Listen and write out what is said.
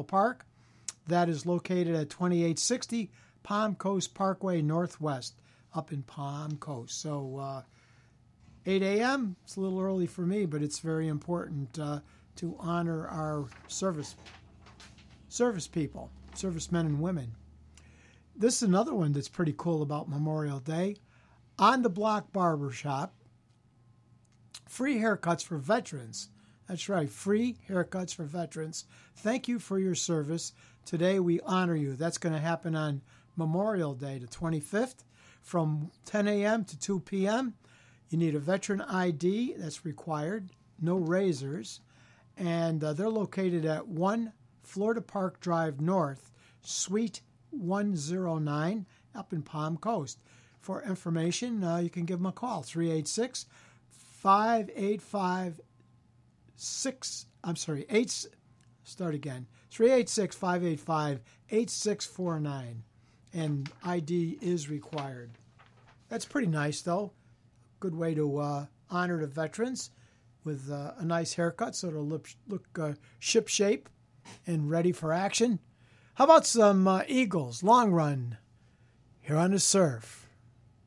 Memorial Park. That is located at 2860 Palm Coast Parkway Northwest up in Palm Coast. So 8 a.m., it's a little early for me, but it's very important to honor our service people, servicemen and women. This is another one that's pretty cool about Memorial Day. On the Block Barbershop, free haircuts for veterans. That's right, free haircuts for veterans. Thank you for your service. Today we honor you. That's going to happen on Memorial Day, the 25th, from 10 a.m. to 2 p.m. You need a veteran ID. That's required. No razors. And they're located at 1 Florida Park Drive North, Suite 109, up in Palm Coast. For information, you can give them a call, 386-585-6, 386-585-8649, and ID is required. That's pretty nice, though. Good way to honor the veterans with a nice haircut so it'll look ship-shape and ready for action. How about some Eagles, Long Run, here on the Surf?